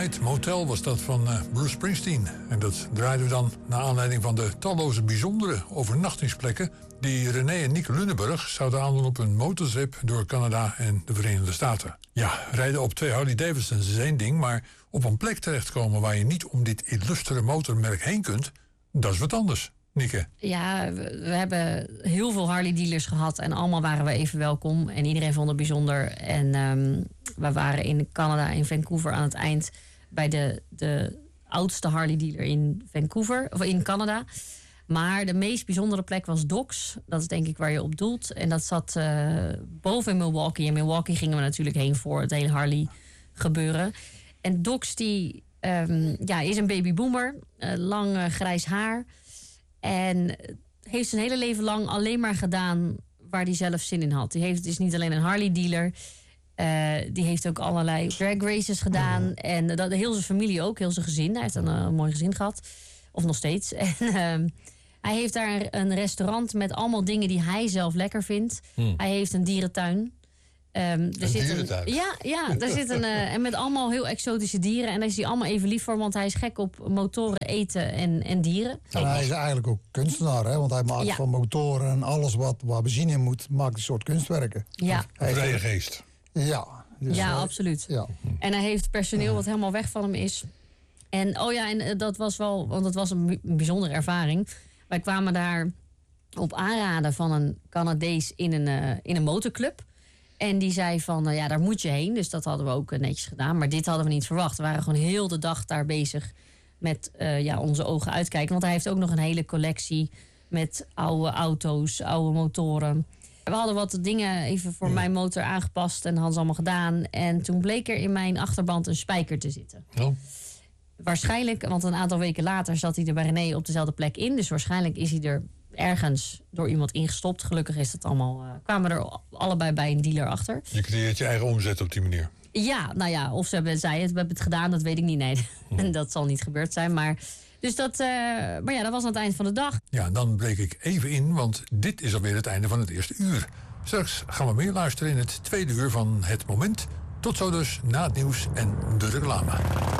Moonlight Motel was dat van Bruce Springsteen. En dat draaiden we dan naar aanleiding van de talloze bijzondere overnachtingsplekken die René en Nick Lunenburg zouden aandoen op een motortrip door Canada en de Verenigde Staten. Ja, rijden op 2 Harley Davidsons is één ding, maar op een plek terechtkomen waar je niet om dit illustere motormerk heen kunt, dat is wat anders. Nieke? Ja, we hebben heel veel Harley-dealers gehad en allemaal waren we even welkom. En iedereen vond het bijzonder. En we waren in Canada, in Vancouver, aan het eind bij de oudste Harley-dealer in Vancouver, of in Canada. Maar de meest bijzondere plek was Docks. Dat is denk ik waar je op doelt. En dat zat boven in Milwaukee. In Milwaukee gingen we natuurlijk heen voor het hele Harley gebeuren. En Docks die, is een babyboomer. Lang grijs haar. En heeft zijn hele leven lang alleen maar gedaan waar hij zelf zin in had. Hij is niet alleen een Harley-dealer. Die heeft ook allerlei drag races gedaan. En heel zijn familie ook, heel zijn gezin. Hij heeft een mooi gezin gehad. Of nog steeds. En hij heeft daar een restaurant met allemaal dingen die hij zelf lekker vindt. Hij heeft een dierentuin. Dierentuin? Daar zit en met allemaal heel exotische dieren. En daar is hij allemaal even lief voor, want hij is gek op motoren, eten en dieren. En hij is eigenlijk ook kunstenaar, hè? Want hij maakt van motoren en alles waar benzine in moet, maakt een soort kunstwerken. Ja. Een vrije geest. Ja. Dus absoluut. Ja. En hij heeft personeel wat helemaal weg van hem is. En dat was wel, want het was een bijzondere ervaring. Wij kwamen daar op aanraden van een Canadees in een motorclub. En die zei van, daar moet je heen. Dus dat hadden we ook netjes gedaan. Maar dit hadden we niet verwacht. We waren gewoon heel de dag daar bezig met onze ogen uitkijken. Want hij heeft ook nog een hele collectie met oude auto's, oude motoren. We hadden wat dingen even voor mijn motor aangepast en hadden ze allemaal gedaan. En toen bleek er in mijn achterband een spijker te zitten. Oh. Waarschijnlijk, want een aantal weken later zat hij er bij René op dezelfde plek in. Dus waarschijnlijk is hij er ergens door iemand ingestopt. Gelukkig is het allemaal, kwamen we er allebei bij een dealer achter. Je creëert je eigen omzet op die manier. Ja, of ze hebben het gedaan, dat weet ik niet. Nee, dat zal niet gebeurd zijn. Maar dat was aan het eind van de dag. Ja, dan breek ik even in, want dit is alweer het einde van het eerste uur. Straks gaan we meer luisteren in het tweede uur van Het Moment. Tot zo dus na het nieuws en de reclame.